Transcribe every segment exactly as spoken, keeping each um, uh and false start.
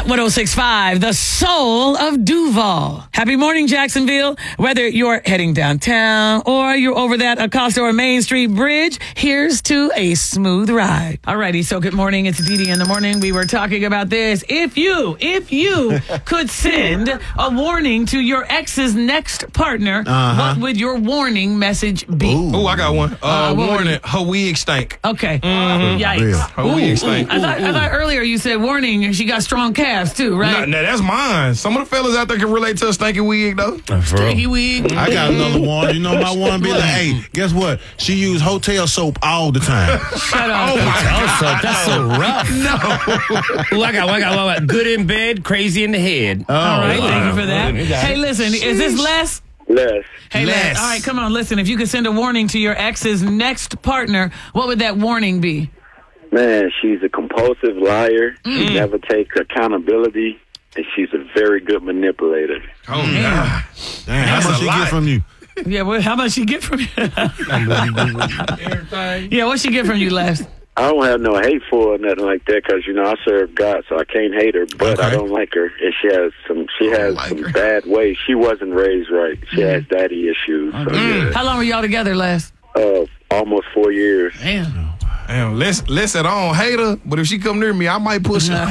Hot one oh six point five, the soul of Duval. Happy morning, Jacksonville. Whether you're heading downtown or you're over that Acosta or Main Street Bridge, here's to a smooth ride. Alrighty, so good morning. It's Dee Dee in the morning. We were talking about this. If you, if you could send a warning to your ex's next partner, uh-huh. what would your warning message be? Oh, I got one. Uh, Uh, what warning, would her wig stink. Okay. Mhm. Yikes. Her wig stink. I thought, I thought earlier you said warning, she got strong calves too, right? Nah, nah, that's mine. Some of the fellas out there can relate to a stinky wig, though. Stinky wig. I got another one. You know my one be like, hey, guess what? She use hotel soap all the time. Shut up. Oh, my God. That's so rough. No. Ooh, I got one. I got one. I got good in bed, crazy in the head. Oh, All right, wow. thank you for that. You got Hey, it. listen, is this Les? Les. Hey, Les. Les. All right, come on, listen. If you could send a warning to your ex's next partner, what would that warning be? Man, she's a compulsive liar. She never takes accountability, and she's a very good manipulator. Oh, God. Damn, That's how much a she lot. get from you? Yeah, well, how much she get from you? Yeah, what she get from you, Les? I don't have no hate for her or nothing like that because, you know, I serve God, so I can't hate her, but Okay. I don't like her. And she has some she I don't has like some her. bad ways. She wasn't raised right. She has daddy issues. So, yeah. How long were y'all together, Les? Uh, almost four years. Damn. Damn, let's, let's I don't hate her, but if she come near me, I might push her.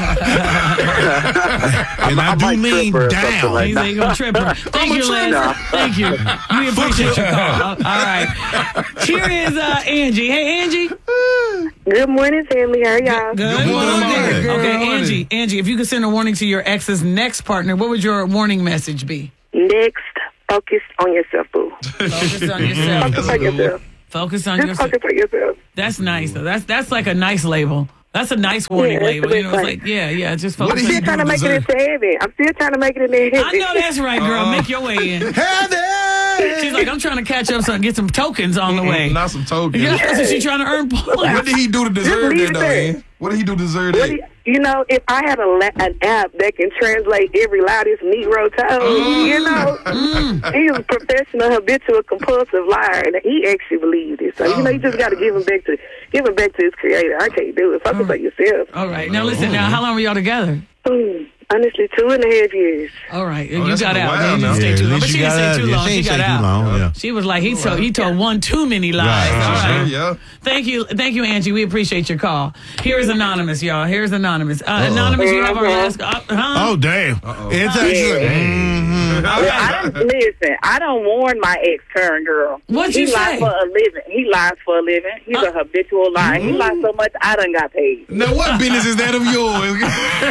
And I, I do might mean trip her or something down. like He's ain't gonna trip her. Thank you, Les. Nah. Thank you. We appreciate your call. All right. Here is uh, Angie. Hey, Angie. Good morning, family. How are y'all? Good morning, morning. girl. Okay, Good morning. Angie. Angie, if you could send a warning to your ex's next partner, what would your warning message be? Next, focus on yourself, boo. Focus on yourself. Focus on yourself. Focus on Just yourself. focus on yourself. That's nice. Though. That's that's like a nice label. That's a nice warning Yeah, that's label. the You know, it's best like yeah, yeah. Just What focus. did I'm he still trying to do make it deserve- into heaven. I'm still trying to make it in heaven. I know that's right, girl. Uh-uh. Make your way in. Heather! She's like, I'm trying to catch up, so get some tokens on the way. Not some tokens. Yeah, so she's trying to earn points. What did he do to deserve leave that, it though, there. man? What did he do to deserve What that? do you, you know, if I had a la- an app that can translate every loudest Negro tone, you know, he was a professional, habitual, compulsive liar, and he actually believed it. So you know, you just got to give him back to give him back to his creator. I can't do it. Focus on yourself. All right. Now listen. Now, how long were y'all together? Mm, honestly, two and a half years. All right. Oh, you that's got been a out. while You now. didn't stay Yeah, too at long, least but she you didn't got stay out. too Yeah, long. she She ain't got stay too out. long, yeah. She was like, he told he told one too many lies. Right. All right. Yeah. Thank you, thank you, Angie. We appreciate your call. Here's anonymous, y'all. Here's anonymous. Uh, anonymous, you have our last. Uh, huh? Oh, damn. It's actually, mm-hmm. All Well, right. I don't listen. I don't warn my ex current girl. What'd he you lies say? for a living. He lies for a living. He's Uh, a habitual liar. He lies so much I done got paid. Now, what business is that of yours?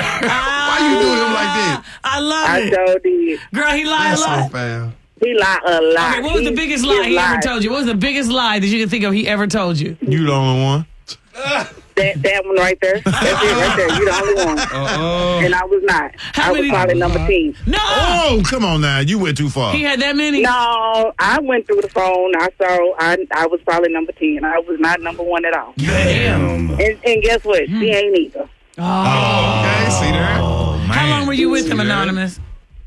Why you do him like that? I love I it, sure did. girl. He lied a That's so lot. foul. He lied a lot. Okay, what was the He- biggest lie he ever lied. told you? What was the biggest lie that you can think of he ever told you? You the only one. That, that one right there. That's it right there. You the only one. Uh-uh. And I was not. How I was many- probably number ten. No, Oh, come on now. You went too far. he had that many. No, I went through the phone. I saw. I I was probably number ten. I was not number one at all. Damn. And, and guess what? Hmm. She ain't either. Oh. Okay, see there? How long were you with him, See that? Anonymous?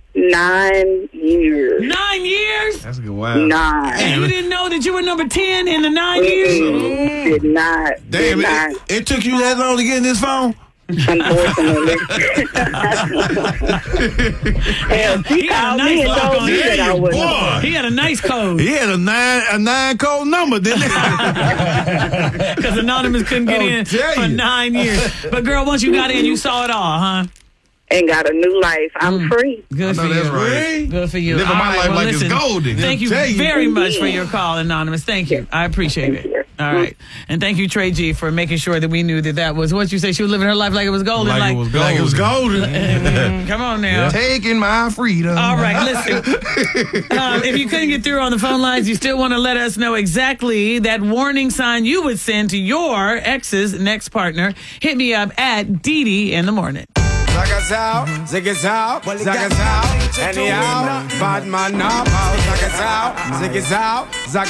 Nine years. Nine years. That's a good wow. Nine. And you didn't know that you were number ten in the nine years? Mm-mm. Did not. Damn, did not. it, it took you that long to get in this phone? Unfortunately. Hell, she He had a called nice me and lock told on me it. that I wasn't. Boy. He had a nice code He had a nine a nine code number, didn't he? because Anonymous couldn't get Oh, in tell for you. nine years. But girl, once you got in, you saw it all, huh? And got a new life. I'm free. Good I for know you. that's right. Good for you. Living All my right, life well, like it's listen, golden. Thank you Tell you. very much for your call, Anonymous. Thank you. I appreciate Thank it. you. All right. And thank you, Trey G, for making sure that we knew that that was what you say. She was living her life like it was golden. Like it was Like it was golden. Mm, come on now. Taking my freedom. All right, listen. um, if you couldn't get through on the phone lines, you still want to let us know exactly that warning sign you would send to your ex's next partner. Hit me up at Dee Dee in the morning. Zagazao, zigazao, zagazao, anyhow, bad man now, zagazao, zigazao, zagazao.